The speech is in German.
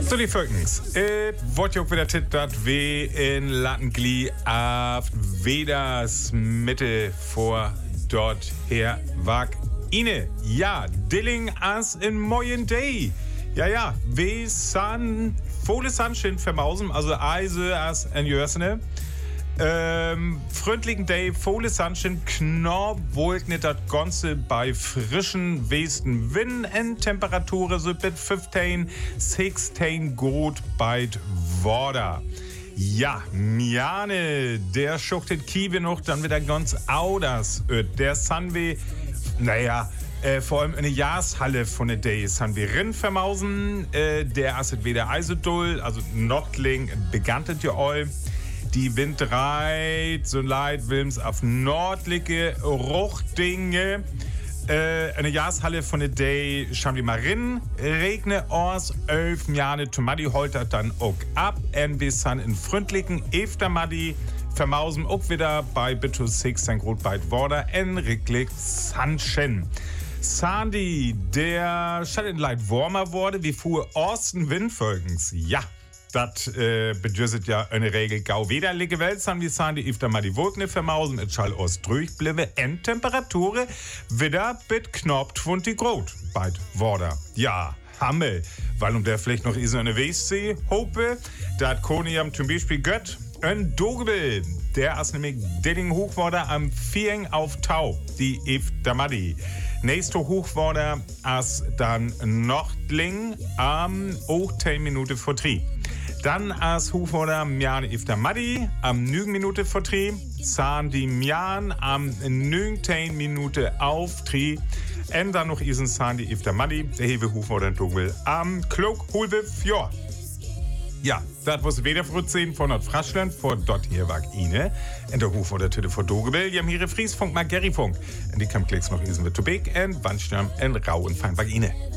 So, die Völkens. Wird ja auch wieder tit, dat we in Lattengli auf Weders Mitte vor dort her wag ine. Ja, Dilling as in moyen day. Ja, we san volle Sunshine vermausen, also Eise as en Jörsene. Freundlichen Day, volle Sunshine, knorr wollt nicht das Ganze bei frischen westen Wind en Temperaturen so mit 15, 16 Grad bei Worda. Ja, Miane, der schuchtet Kiewe noch dann wieder ganz auders. Der Sunway, vor allem in der Jahreshalle von der Day sind wir rin vermausen. Der asset wieder Eisedull, also Nordling begantet ja all. Die Wind reit, so leid Wilms auf nordliche Ruchdinge. In der Jahreshalle von der Day schauen wir mal rein. Regne aus 11 Jahre Tomadi holtert dann auch ab. Und wir sind in freundlichen Eftermadi vermausen auch wieder bei Bitus 16 Grad bei Worda en Ricklick Sunshine. Sandy, der scheint leid warmer wurde, wie fuhr Osten Windfolgens. Ja. Das bedürset ja eine Regel gau wederliche Welt, san wie san die öfter mal die Wolken vermausen, et schall aus durchbliebe, Endtemperatur wieder bit knapp 20 Grad bei Worda. Ja, Hammel, weil der vielleicht noch is eine Westsee, hope, dat Koniam zum Beispiel gött, ein Dogebel, der as nämlich Dilling Hochworder am Viering auf Tau, die öfter Madi. Nächste Hochworder as dann Nordling am 10 Minuten vor 3. Dann as Hochworder Mjan ifter Madi am 9 Minuten vor 3. Zahn die Mjan am 19 Minuten auf 3. Und dann noch isen Zahn die ifter Madi, der Hewe Hochworder Dogel am Klok Hulwif Fjord. Ja, das was wieder sehen von Nordfraschland, vor dort hier war Ine. Und der Hof oder Tüte vor Dogebel, die haben hier Friesfunk, Margerifunk. Und die kam klicks noch isen mit Tobek und Wandstamm und Rau und Fein war Ine.